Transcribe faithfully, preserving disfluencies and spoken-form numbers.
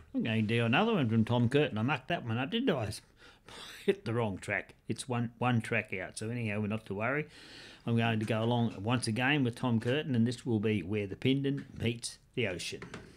I'm going to do another one from Tom Curtin. I mucked that one up, didn't I? I hit the wrong track. It's one one track out. So anyhow, we're not to worry. I'm going to go along once again with Tom Curtin, and this will be Where the Pindon Meets the Ocean.